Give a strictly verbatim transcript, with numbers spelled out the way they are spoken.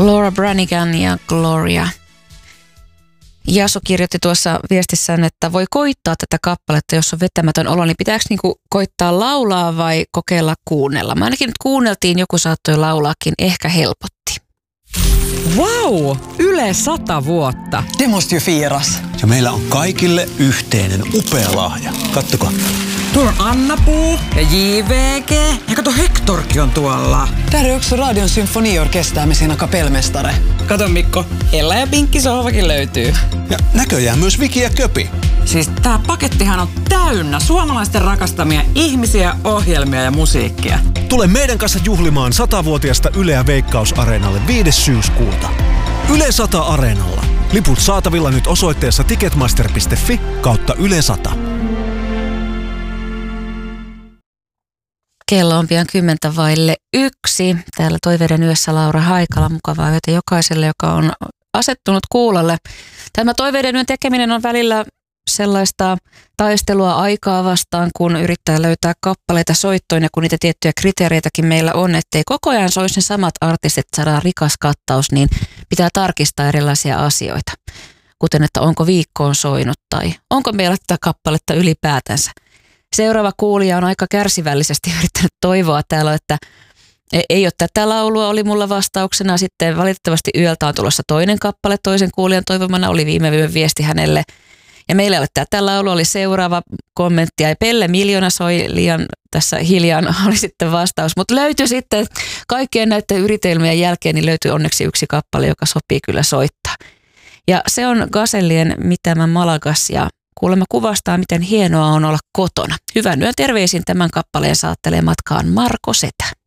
Laura Branigan ja Gloria. Jasu kirjoitti tuossa viestissään, että voi koittaa tätä kappaletta, jos on vetämätön olo, niin pitääkö niinku koittaa laulaa vai kokeilla kuunnella? Mä ainakin nyt kuunneltiin, joku saattoi laulaakin, ehkä helpotti. Wow! Yle sata vuotta. Det måste ju firas. Ja meillä on kaikille yhteinen upea lahja. Kattokaa. Tuolla on Anna-Puu ja J V G. Ja kato, Hektorkin on tuolla. Där är också Radion symfoniorkester med sina kapellmästare. Kato Mikko, Ella ja Pinkki sohvakin löytyy. Ja näköjään myös Viki ja Köpi. Siis tää pakettihan on täynnä suomalaisten rakastamia ihmisiä, ohjelmia ja musiikkia. Tule meidän kanssa juhlimaan satavuotiaasta Yleä Veikkaus-areenalle viides syyskuuta. Yle sata Areenalla. Liput saatavilla nyt osoitteessa ticketmaster piste fi kautta Yle sata. Kello on pian kymmentä vaille yksi. Täällä Toiveiden yössä Laura Haikala. Mukavaa yötä jokaiselle, joka on asettunut kuulolle. Tämä Toiveiden yön tekeminen on välillä sellaista taistelua aikaa vastaan, kun yrittää löytää kappaleita soittoon ja kun niitä tiettyjä kriteereitäkin meillä on, ettei koko ajan soisi ne samat artistit, saadaan rikas kattaus, niin pitää tarkistaa erilaisia asioita. Kuten, että onko viikkoon soinut tai onko meillä tätä kappaletta ylipäätänsä. Seuraava kuulija on aika kärsivällisesti yrittänyt toivoa täällä, että ei ole tätä laulua, oli mulla vastauksena. Sitten valitettavasti yöltä on tulossa toinen kappale, toisen kuulijan toivomana oli viime yön viesti hänelle. Ja meillä ei ole tätä laulua, oli seuraava kommentti. Ja Pelle Miljoona soi liian tässä hiljaan, oli sitten vastaus. Mutta löytyi sitten kaikkien näiden yritelmien jälkeen, niin löytyi onneksi yksi kappale, joka sopii kyllä soittaa. Ja se on Gazellien Mitämä Malagas ja kuulemma kuvastaa, miten hienoa on olla kotona. Hyvän yön terveisin tämän kappaleen saattelee matkaan Marko Setä.